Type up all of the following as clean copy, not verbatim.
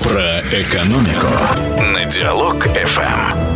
Про экономику на Диалог FM.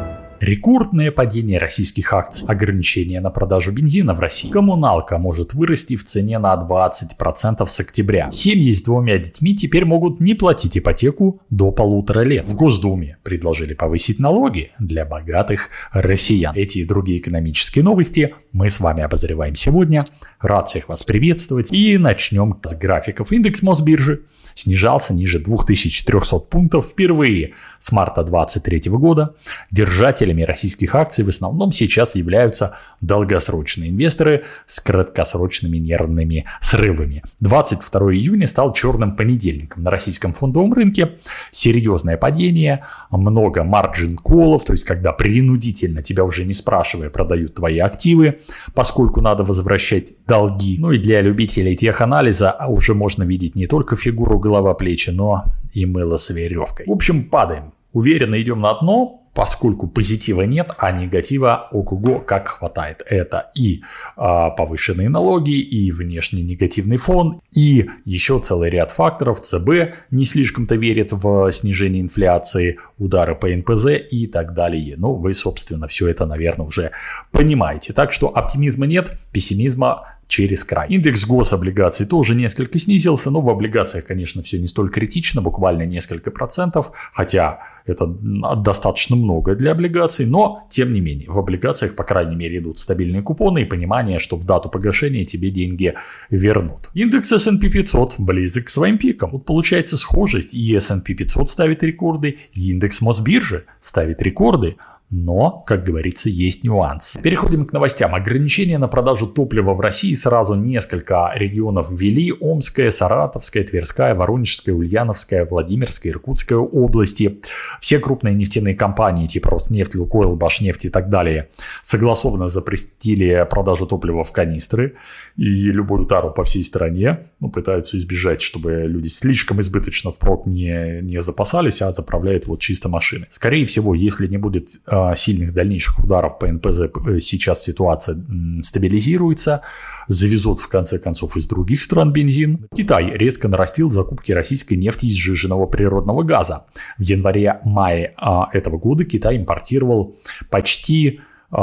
Рекордное падение российских акций. Ограничение на продажу бензина в России. Коммуналка может вырасти в цене на 20% с октября. Семьи с 2 детьми теперь могут не платить ипотеку до 1,5 лет. В Госдуме предложили повысить налоги для богатых россиян. Эти и другие экономические новости мы с вами обозреваем сегодня. Рад всех вас приветствовать. И начнем с графиков. Индекс Мосбиржи снижался ниже 2400 пунктов впервые с марта 2023 года. Держателями российских акций в основном сейчас являются долгосрочные инвесторы с краткосрочными нервными срывами. 22 июня стал черным понедельником на российском фондовом рынке. Серьезное падение, много марджин-коллов, то есть когда принудительно, тебя уже не спрашивая, продают твои активы, поскольку надо возвращать долги. Ну и для любителей теханализа уже можно видеть не только фигуру голова-плечи, но и мыло с веревкой. В общем, падаем. Уверенно идем на дно, поскольку позитива нет, а негатива ого-го как хватает. Это и повышенные налоги, и внешний негативный фон, и еще целый ряд факторов. ЦБ не слишком-то верит в снижение инфляции, удары по НПЗ и так далее. Ну, вы, собственно, все это, наверное, уже понимаете. Так что оптимизма нет, пессимизма через край. Индекс гособлигаций тоже несколько снизился, но в облигациях, конечно, все не столь критично, буквально несколько процентов, хотя это достаточно много для облигаций, но тем не менее, в облигациях, по крайней мере, идут стабильные купоны и понимание, что в дату погашения тебе деньги вернут. Индекс S&P 500 близок к своим пикам. Тут получается схожесть, и S&P 500 ставит рекорды, и индекс Мосбиржи ставит рекорды. Но, как говорится, есть нюанс. Переходим к новостям. Ограничения на продажу топлива в России сразу несколько регионов ввели. Омская, Саратовская, Тверская, Воронежская, Ульяновская, Владимирская, Иркутская области. Все крупные нефтяные компании типа Роснефть, Лукойл, Башнефть и так далее согласованно запретили продажу топлива в канистры. И любую тару по всей стране пытаются избежать, чтобы люди слишком избыточно впрок не запасались, а заправляют вот чисто машины. Скорее всего, если не будет сильных дальнейших ударов по НПЗ, сейчас ситуация стабилизируется, завезут в конце концов из других стран бензин. Китай резко нарастил закупки российской нефти и сжиженного природного газа. В январе-мае этого года Китай импортировал почти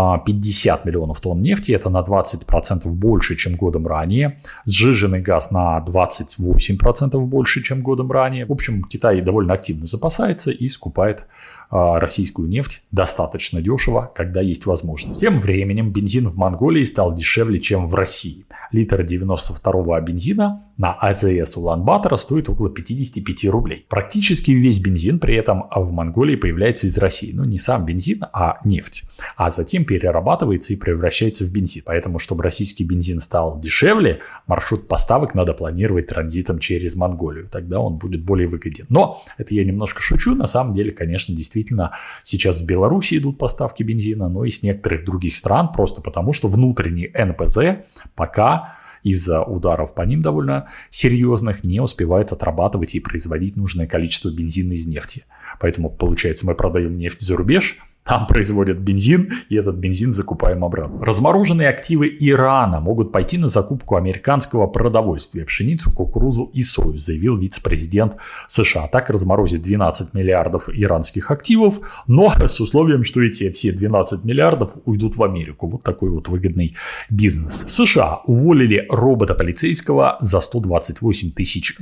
50 миллионов тонн нефти, это на 20% больше, чем годом ранее. Сжиженный газ на 28% больше, чем годом ранее. В общем, Китай довольно активно запасается и скупает российскую нефть достаточно дешево, когда есть возможность. Тем временем бензин в Монголии стал дешевле, чем в России. Литр 92-го бензина на АЗС Улан-Батора стоит около 55 рублей. Практически весь бензин при этом в Монголии появляется из России. Но не сам бензин, а нефть. А затем перерабатывается и превращается в бензин. Поэтому, чтобы российский бензин стал дешевле, маршрут поставок надо планировать транзитом через Монголию. Тогда он будет более выгоден. Но это я немножко шучу. На самом деле, конечно, действительно, сейчас с Беларуси идут поставки бензина, но и с некоторых других стран, просто потому что внутренний НПЗ пока из-за ударов по ним довольно серьезных не успевает отрабатывать и производить нужное количество бензина из нефти. Поэтому, получается, мы продаем нефть за рубеж, там производят бензин, и этот бензин закупаем обратно. Размороженные активы Ирана могут пойти на закупку американского продовольствия, пшеницу, кукурузу и сою, заявил вице-президент США. Так разморозит 12 миллиардов иранских активов, но с условием, что эти все 12 миллиардов уйдут в Америку. Вот такой вот выгодный бизнес. В США уволили робота-полицейского за $128 тысяч.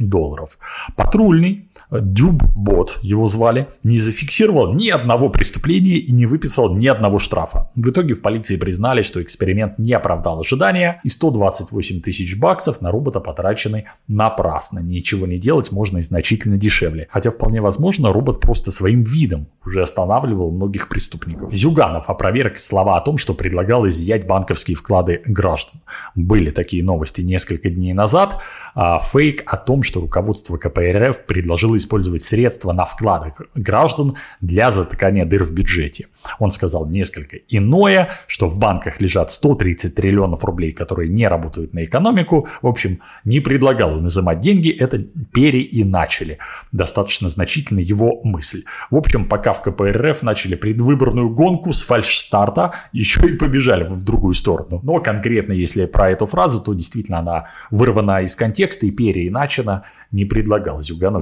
Патрульный, Дюб-бот его звали, не зафиксировал ни одного преступления и не выписал ни одного штрафа. В итоге в полиции признали, что эксперимент не оправдал ожидания, и $128 тысяч на робота потрачены напрасно. Ничего не делать можно и значительно дешевле. Хотя вполне возможно, робот просто своим видом уже останавливал многих преступников. Зюганов опроверг слова о том, что предлагал изъять банковские вклады граждан. Были такие новости несколько дней назад. Фейк о том, что руководство КПРФ предложило использовать средства на вклады граждан для затыкания дыр в бюджете. Он сказал несколько иное, что в банках лежат 130 триллионов рублей, которые не работают на экономику. В общем, не предлагал он изымать деньги, это переиначили. Достаточно значительна его мысль. В общем, пока в КПРФ начали предвыборную гонку с фальшстарта, еще и побежали в другую сторону. Но конкретно, если про эту фразу, то действительно она вырвана из контекста и переиначена. Не предлагал Зюганов деньги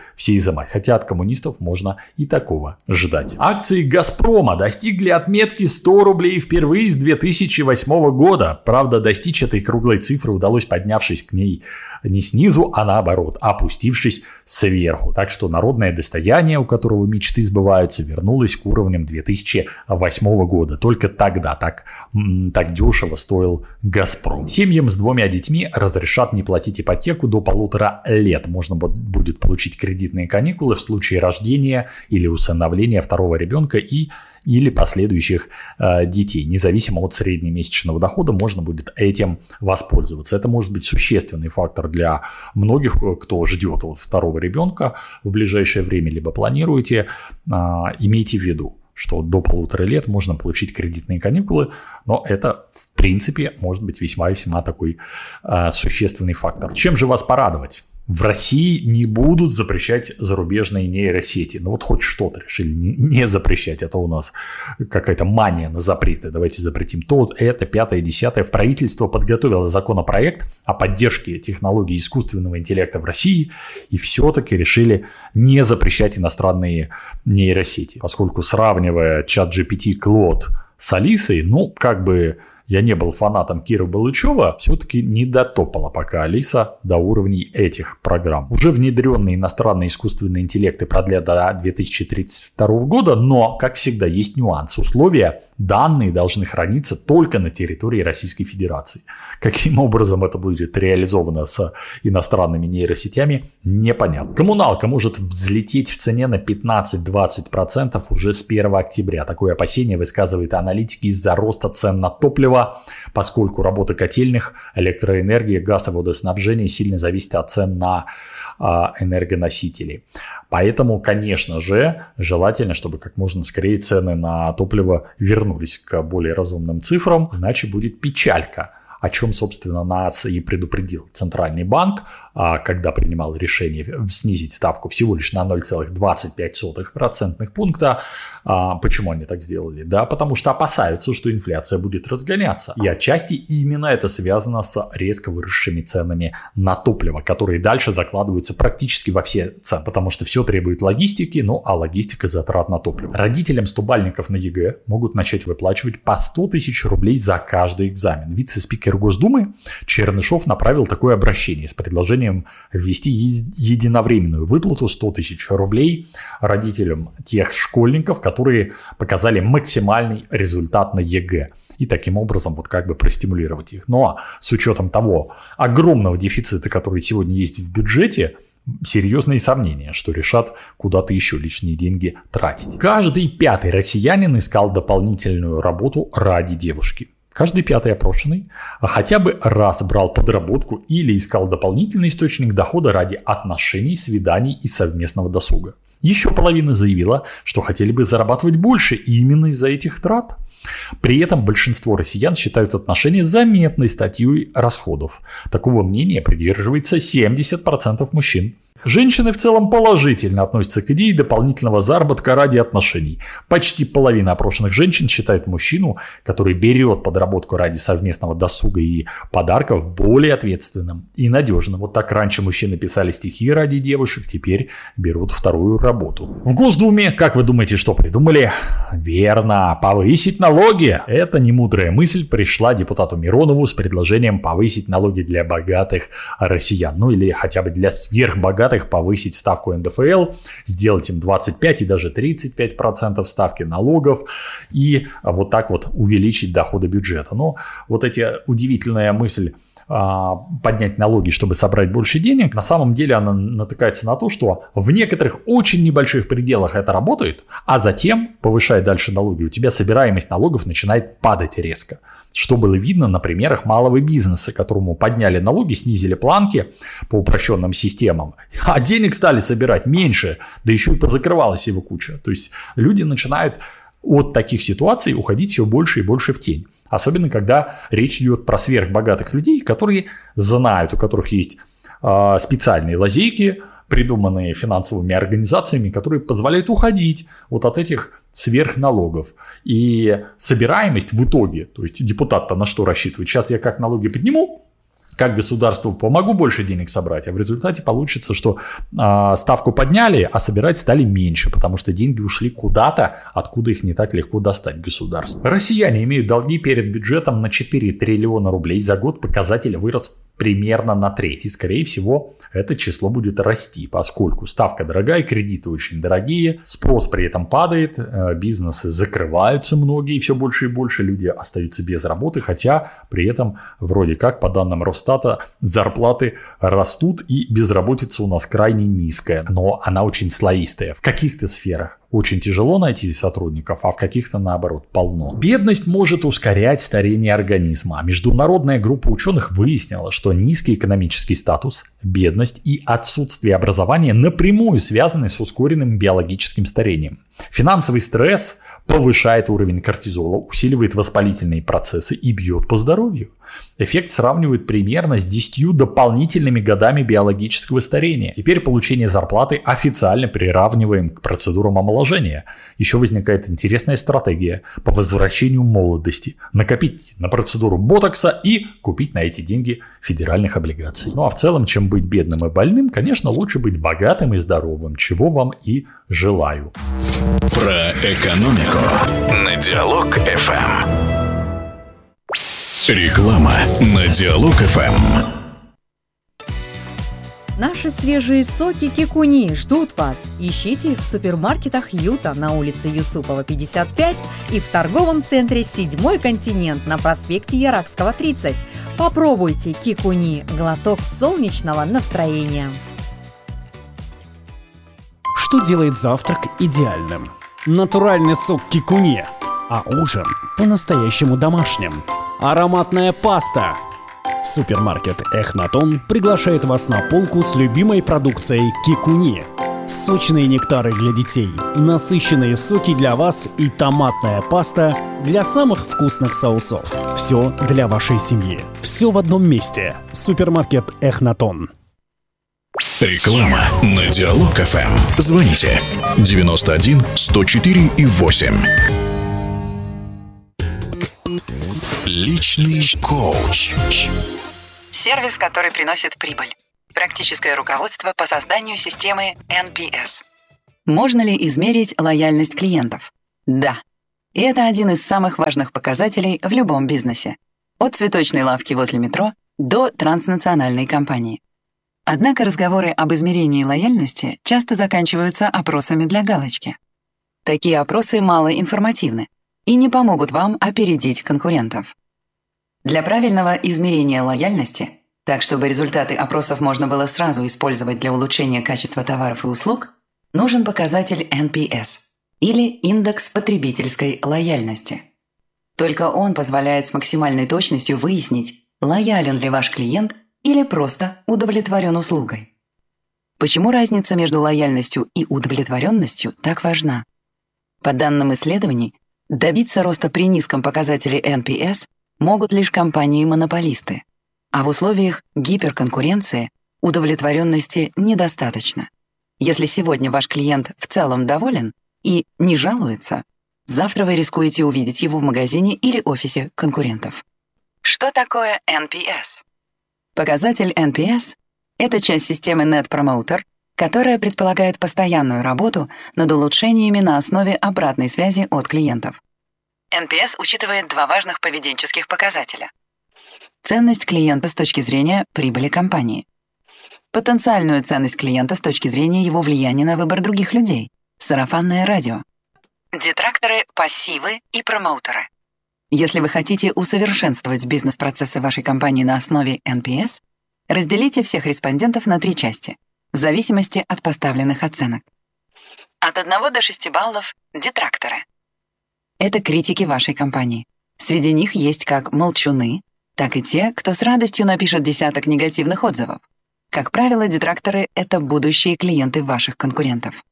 все изымать. Хотя от коммунистов можно и такого ждать. Акции «Газпрома» достигли отметки 100 рублей впервые с 2008 года. Правда, достичь этой круглой цифры удалось, поднявшись к ней не снизу, а наоборот, опустившись сверху. Так что народное достояние, у которого мечты сбываются, вернулось к уровням 2008 года. Только тогда так дешево стоил «Газпром». Семьям с 2 детьми разрешат не платить ипотеку до 1,5 лет. Можно будет получить кредитные каникулы в случае рождения или усыновления второго ребенка или последующих детей. Независимо от среднемесячного дохода можно будет этим воспользоваться. Это может быть существенный фактор для многих, кто ждет второго ребенка в ближайшее время, либо планируете. Имейте в виду, что до 1,5 лет можно получить кредитные каникулы, но это, в принципе, может быть весьма и весьма такой существенный фактор. Чем же вас порадовать? В России не будут запрещать зарубежные нейросети. Ну вот хоть что-то решили не запрещать. Это у нас какая-то мания на запреты. Давайте запретим то, это, 5-е, 10-е. В правительство подготовило законопроект о поддержке технологий искусственного интеллекта в России. И все-таки решили не запрещать иностранные нейросети. Поскольку, сравнивая ChatGPT Claude с Алисой, я не был фанатом Киры Балычева, все-таки не дотопала пока Алиса до уровней этих программ. Уже внедренные иностранные искусственные интеллекты продлят до 2032 года, но, как всегда, есть нюанс. Условия: данные должны храниться только на территории Российской Федерации. Каким образом это будет реализовано с иностранными нейросетями, непонятно. Коммуналка может взлететь в цене на 15-20% уже с 1 октября. Такое опасение высказывают аналитики из-за роста цен на топливо, поскольку работа котельных, электроэнергии, газ и водоснабжение сильно зависит от цен на энергоносители. Поэтому, конечно же, желательно, чтобы как можно скорее цены на топливо вернулись к более разумным цифрам, иначе будет печалька. О чем, собственно, нас и предупредил Центральный банк, когда принимал решение снизить ставку всего лишь на 0,25% пункта. Почему они так сделали? Да, потому что опасаются, что инфляция будет разгоняться. И отчасти именно это связано с резко выросшими ценами на топливо, которые дальше закладываются практически во все цены, потому что все требует логистики, а логистика затрат на топливо. Родителям 100-бальников на ЕГЭ могут начать выплачивать по 100 тысяч рублей за каждый экзамен. Вице-спикер Госдумы Чернышов направил такое обращение с предложением ввести единовременную выплату 100 тысяч рублей родителям тех школьников, которые показали максимальный результат на ЕГЭ. И таким образом простимулировать их. Но с учетом того огромного дефицита, который сегодня есть в бюджете, серьезные сомнения, что решат куда-то еще лишние деньги тратить. Каждый 5-й россиянин искал дополнительную работу ради девушки. Каждый 5-й опрошенный хотя бы раз брал подработку или искал дополнительный источник дохода ради отношений, свиданий и совместного досуга. Еще половина заявила, что хотели бы зарабатывать больше именно из-за этих трат. При этом большинство россиян считают отношения заметной статьей расходов. Такого мнения придерживается 70% мужчин. Женщины в целом положительно относятся к идее дополнительного заработка ради отношений. Почти половина опрошенных женщин считают мужчину, который берет подработку ради совместного досуга и подарков, более ответственным и надежным. Вот так раньше мужчины писали стихи ради девушек, теперь берут вторую работу. В Госдуме, как вы думаете, что придумали? Верно, повысить налоги. Эта немудрая мысль пришла депутату Миронову с предложением повысить налоги для богатых россиян. Или хотя бы для сверхбогатых повысить ставку НДФЛ, сделать им 25 и даже 35% ставки налогов и вот так увеличить доходы бюджета. Но эта удивительная мысль поднять налоги, чтобы собрать больше денег, на самом деле она натыкается на то, что в некоторых очень небольших пределах это работает, а затем, повышая дальше налоги, у тебя собираемость налогов начинает падать резко. Что было видно на примерах малого бизнеса, которому подняли налоги, снизили планки по упрощенным системам, а денег стали собирать меньше, да еще и позакрывалась его куча. То есть люди начинают от таких ситуаций уходить все больше и больше в тень. Особенно, когда речь идет про сверхбогатых людей, которые знают, у которых есть специальные лазейки, придуманные финансовыми организациями, которые позволяют уходить от этих сверхналогов. И собираемость в итоге, то есть депутат-то на что рассчитывает? Сейчас я как налоги подниму, как государству помогу больше денег собрать, а в результате получится, что ставку подняли, а собирать стали меньше, потому что деньги ушли куда-то, откуда их не так легко достать государству. Россияне имеют долги перед бюджетом на 4 триллиона рублей. За год показатель вырос примерно на треть. И, скорее всего, это число будет расти, поскольку ставка дорогая, кредиты очень дорогие, спрос при этом падает, бизнесы закрываются многие, и все больше и больше люди остаются без работы, хотя при этом вроде как, по данным Росстата, зарплаты растут и безработица у нас крайне низкая, но она очень слоистая. В каких-то сферах очень тяжело найти сотрудников, а в каких-то, наоборот, полно. Бедность может ускорять старение организма. Международная группа ученых выяснила, что низкий экономический статус, бедность и отсутствие образования напрямую связаны с ускоренным биологическим старением. Финансовый стресс повышает уровень кортизола, усиливает воспалительные процессы и бьет по здоровью. Эффект сравнивают примерно с 10 дополнительными годами биологического старения. Теперь получение зарплаты официально приравниваем к процедурам омоложения. Еще возникает интересная стратегия по возвращению молодости. Накопить на процедуру ботокса и купить на эти деньги федеральных облигаций. Ну а в целом, чем быть бедным и больным, конечно, лучше быть богатым и здоровым, чего вам и желаю. Про экономику на Диалог ФМ. Реклама на Диалог ФМ. Наши свежие соки Кикуни ждут вас. Ищите их в супермаркетах Юта на улице Юсупова, 55 и в торговом центре «Седьмой континент» на проспекте Яракского, 30. Попробуйте Кикуни – глоток солнечного настроения. Что делает завтрак идеальным? Натуральный сок Кикуни, а ужин по-настоящему домашним. Ароматная паста. Супермаркет Эхнатон приглашает вас на полку с любимой продукцией Кикуни. Сочные нектары для детей, насыщенные соки для вас и томатная паста для самых вкусных соусов. Все для вашей семьи. Все в одном месте. Супермаркет Эхнатон. Реклама на Диалог ФМ. Звоните 91 104 и 8. Личный коуч. Сервис, который приносит прибыль. Практическое руководство по созданию системы NPS. Можно ли измерить лояльность клиентов? Да. И это один из самых важных показателей в любом бизнесе. От цветочной лавки возле метро до транснациональной компании. Однако разговоры об измерении лояльности часто заканчиваются опросами для галочки. Такие опросы мало информативны и не помогут вам опередить конкурентов. Для правильного измерения лояльности, так чтобы результаты опросов можно было сразу использовать для улучшения качества товаров и услуг, нужен показатель NPS или индекс потребительской лояльности. Только он позволяет с максимальной точностью выяснить, лоялен ли ваш клиент или просто удовлетворен услугой. Почему разница между лояльностью и удовлетворенностью так важна? По данным исследований, добиться роста при низком показателе NPS могут лишь компании-монополисты, а в условиях гиперконкуренции удовлетворенности недостаточно. Если сегодня ваш клиент в целом доволен и не жалуется, завтра вы рискуете увидеть его в магазине или офисе конкурентов. Что такое NPS? Показатель NPS — это часть системы Net Promoter, которая предполагает постоянную работу над улучшениями на основе обратной связи от клиентов. NPS учитывает два важных поведенческих показателя. Ценность клиента с точки зрения прибыли компании. Потенциальную ценность клиента с точки зрения его влияния на выбор других людей. Сарафанное радио. Детракторы, пассивы и промоутеры. Если вы хотите усовершенствовать бизнес-процессы вашей компании на основе NPS, разделите всех респондентов на 3 части, в зависимости от поставленных оценок. От 1 до 6 баллов – детракторы. Это критики вашей компании. Среди них есть как молчуны, так и те, кто с радостью напишет десяток негативных отзывов. Как правило, детракторы — это будущие клиенты ваших конкурентов.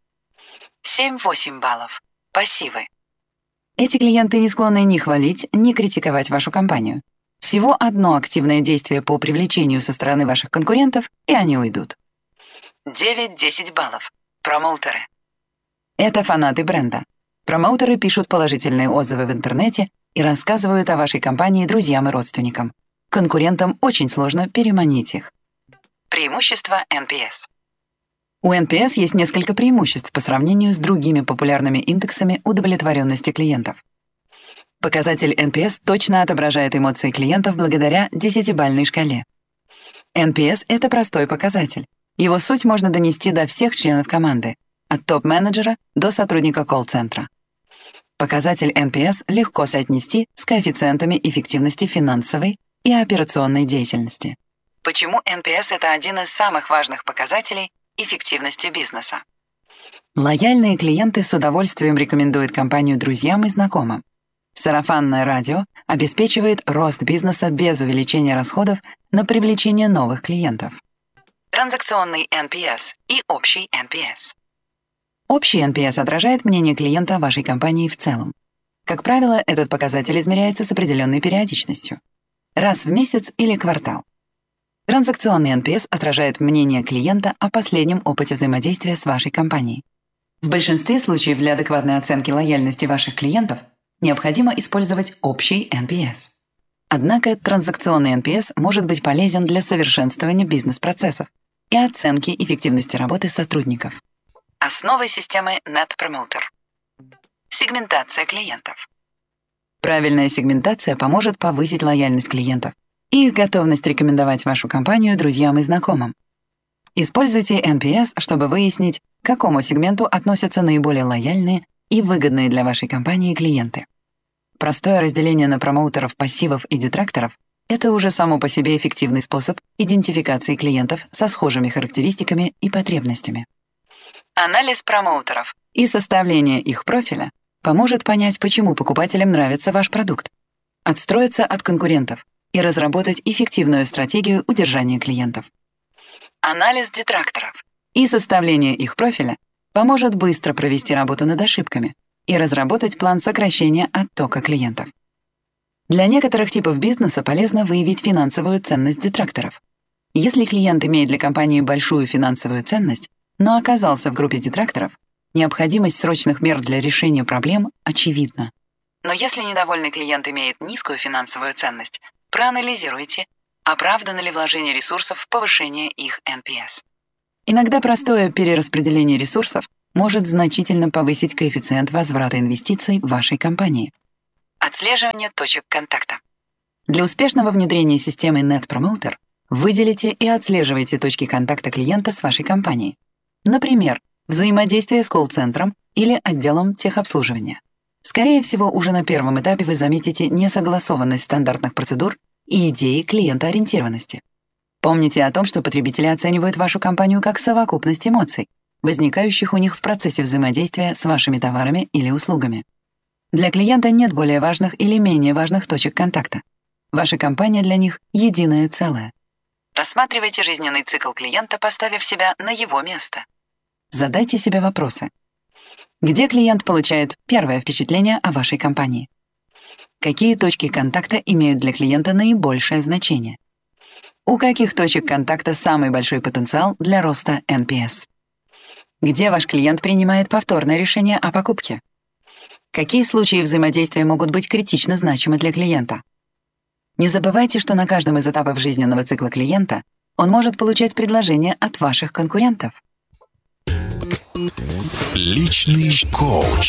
7-8 баллов – пассивы. Эти клиенты не склонны ни хвалить, ни критиковать вашу компанию. Всего одно активное действие по привлечению со стороны ваших конкурентов, и они уйдут. 9-10 баллов. Промоутеры. Это фанаты бренда. Промоутеры пишут положительные отзывы в интернете и рассказывают о вашей компании друзьям и родственникам. конкурентам очень сложно переманить их. Преимущества NPS. У NPS есть несколько преимуществ по сравнению с другими популярными индексами удовлетворенности клиентов. Показатель NPS точно отображает эмоции клиентов благодаря 10-бальной шкале. NPS — это простой показатель. Его суть можно донести до всех членов команды, от топ-менеджера до сотрудника колл-центра. Показатель NPS легко соотнести с коэффициентами эффективности финансовой и операционной деятельности. Почему NPS — это один из самых важных показателей эффективности бизнеса? Лояльные клиенты с удовольствием рекомендуют компанию друзьям и знакомым. Сарафанное радио обеспечивает рост бизнеса без увеличения расходов на привлечение новых клиентов. Транзакционный NPS и общий NPS. Общий NPS отражает мнение клиента о вашей компании в целом. Как правило, этот показатель измеряется с определенной периодичностью. Раз в месяц или квартал. Транзакционный NPS отражает мнение клиента о последнем опыте взаимодействия с вашей компанией. В большинстве случаев для адекватной оценки лояльности ваших клиентов необходимо использовать общий NPS. Однако транзакционный NPS может быть полезен для совершенствования бизнес-процессов и оценки эффективности работы сотрудников. Основы системы Net Promoter. Сегментация клиентов. Правильная сегментация поможет повысить лояльность клиентов и их готовность рекомендовать вашу компанию друзьям и знакомым. Используйте NPS, чтобы выяснить, к какому сегменту относятся наиболее лояльные и выгодные для вашей компании клиенты. Простое разделение на промоутеров, пассивов и детракторов — это уже само по себе эффективный способ идентификации клиентов со схожими характеристиками и потребностями. Анализ промоутеров и составление их профиля поможет понять, почему покупателям нравится ваш продукт, отстроиться от конкурентов и разработать эффективную стратегию удержания клиентов. Анализ детракторов и составление их профиля поможет быстро провести работу над ошибками и разработать план сокращения оттока клиентов. Для некоторых типов бизнеса полезно выявить финансовую ценность детракторов. Если клиент имеет для компании большую финансовую ценность, но оказался в группе детракторов, необходимость срочных мер для решения проблем очевидна. Но если недовольный клиент имеет низкую финансовую ценность, проанализируйте, оправдано ли вложение ресурсов в повышение их NPS. Иногда простое перераспределение ресурсов может значительно повысить коэффициент возврата инвестиций в вашей компании. Отслеживание точек контакта. Для успешного внедрения системы Net Promoter выделите и отслеживайте точки контакта клиента с вашей компанией. Например, взаимодействие с колл-центром или отделом техобслуживания. Скорее всего, уже на первом этапе вы заметите несогласованность стандартных процедур и идеи клиентоориентированности. Помните о том, что потребители оценивают вашу компанию как совокупность эмоций, возникающих у них в процессе взаимодействия с вашими товарами или услугами. Для клиента нет более важных или менее важных точек контакта. Ваша компания для них — единое целое. Рассматривайте жизненный цикл клиента, поставив себя на его место. Задайте себе вопросы. Где клиент получает первое впечатление о вашей компании? Какие точки контакта имеют для клиента наибольшее значение? У каких точек контакта самый большой потенциал для роста NPS? Где ваш клиент принимает повторное решение о покупке? Какие случаи взаимодействия могут быть критично значимы для клиента? Не забывайте, что на каждом из этапов жизненного цикла клиента он может получать предложения от ваших конкурентов. Личный коуч.